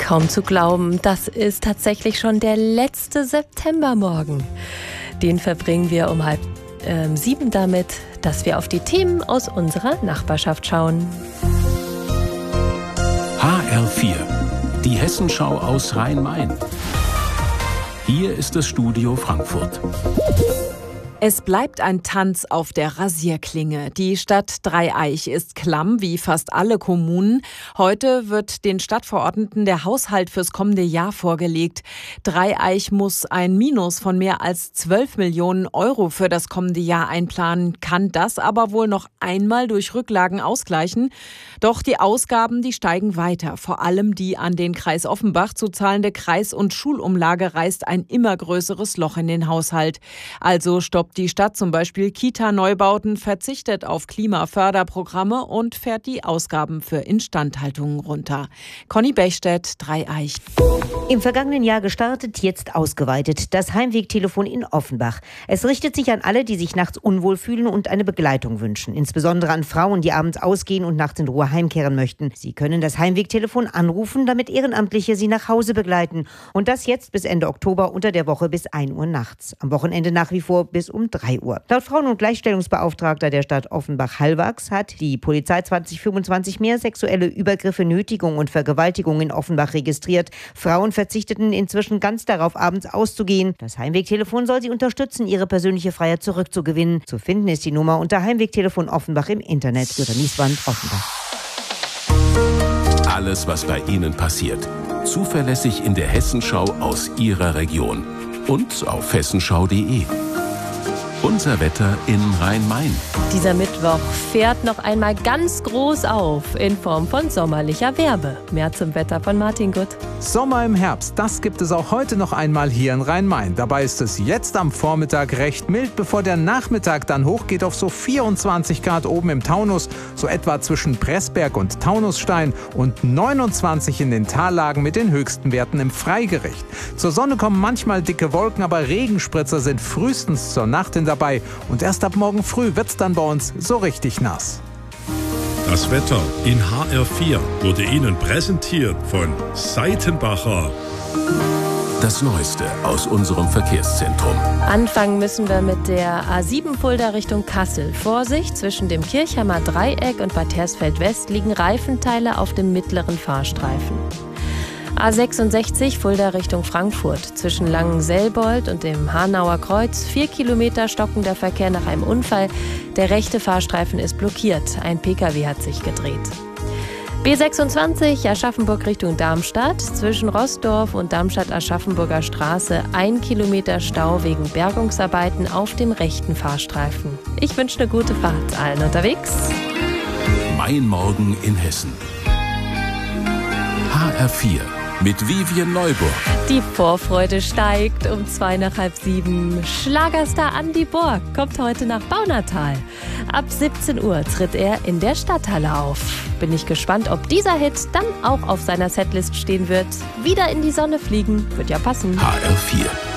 Kaum zu glauben, das ist tatsächlich schon der letzte Septembermorgen. Den verbringen wir um 6:30 damit, dass wir auf die Themen aus unserer Nachbarschaft schauen. HR4, die Hessenschau aus Rhein-Main. Hier ist das Studio Frankfurt. Es bleibt ein Tanz auf der Rasierklinge. Die Stadt Dreieich ist klamm, wie fast alle Kommunen. Heute wird den Stadtverordneten der Haushalt fürs kommende Jahr vorgelegt. Dreieich muss ein Minus von mehr als 12 Millionen Euro für das kommende Jahr einplanen, kann das aber wohl noch einmal durch Rücklagen ausgleichen. Doch die Ausgaben, die steigen weiter. Vor allem die an den Kreis Offenbach zu zahlende Kreis- und Schulumlage reißt ein immer größeres Loch in den Haushalt. Also stoppt die Stadt zum Beispiel Kita-Neubauten, verzichtet auf Klimaförderprogramme und fährt die Ausgaben für Instandhaltungen runter. Conny Bechstedt, Dreieich. Im vergangenen Jahr gestartet, jetzt ausgeweitet. Das Heimwegtelefon in Offenbach. Es richtet sich an alle, die sich nachts unwohl fühlen und eine Begleitung wünschen. Insbesondere an Frauen, die abends ausgehen und nachts in Ruhe heimkehren möchten. Sie können das Heimwegtelefon anrufen, damit Ehrenamtliche sie nach Hause begleiten. Und das jetzt bis Ende Oktober, unter der Woche bis 1 Uhr nachts. Am Wochenende nach wie vor bis um 3 Uhr. Laut Frauen- und Gleichstellungsbeauftragter der Stadt Offenbach-Hallwachs hat die Polizei 2025 mehr sexuelle Übergriffe, Nötigung und Vergewaltigung in Offenbach registriert. Frauen verzichteten inzwischen ganz darauf, abends auszugehen. Das Heimwegtelefon soll sie unterstützen, ihre persönliche Freiheit zurückzugewinnen. Zu finden ist die Nummer unter Heimwegtelefon Offenbach im Internet. Jutta Nieswand, Offenbach. Alles, was bei Ihnen passiert. Zuverlässig in der Hessenschau aus Ihrer Region. Und auf hessenschau.de. Unser Wetter in Rhein-Main. Dieser Mittwoch fährt noch einmal ganz groß auf in Form von sommerlicher Wärme. Mehr zum Wetter von Martin Gutt. Sommer im Herbst, das gibt es auch heute noch einmal hier in Rhein-Main. Dabei ist es jetzt am Vormittag recht mild, bevor der Nachmittag dann hochgeht auf so 24 Grad oben im Taunus, so etwa zwischen Pressberg und Taunusstein und 29 in den Tallagen mit den höchsten Werten im Freigericht. Zur Sonne kommen manchmal dicke Wolken, aber Regenspritzer sind frühestens zur Nacht dabei und erst ab morgen früh wird's dann bei uns so richtig nass. Das Wetter in HR4 wurde Ihnen präsentiert von Seitenbacher. Das Neueste aus unserem Verkehrszentrum. Anfangen müssen wir mit der A7 Fulda Richtung Kassel. Vorsicht, zwischen dem Kirchheimer Dreieck und Bad Hersfeld West liegen Reifenteile auf dem mittleren Fahrstreifen. A66 Fulda Richtung Frankfurt. Zwischen Langenselbold und dem Hanauer Kreuz 4 Kilometer stockender Verkehr nach einem Unfall. Der rechte Fahrstreifen ist blockiert. Ein Pkw hat sich gedreht. B26 Aschaffenburg Richtung Darmstadt. Zwischen Roßdorf und Darmstadt-Aschaffenburger Straße 1 Kilometer Stau wegen Bergungsarbeiten auf dem rechten Fahrstreifen. Ich wünsche eine gute Fahrt allen unterwegs. Mein Morgen in Hessen. HR4 mit Vivian Neuburg. Die Vorfreude steigt um 6:45. Schlagerstar Andi Borg kommt heute nach Baunatal. Ab 17 Uhr tritt er in der Stadthalle auf. Bin ich gespannt, ob dieser Hit dann auch auf seiner Setlist stehen wird. Wieder in die Sonne fliegen, wird ja passen. HR4.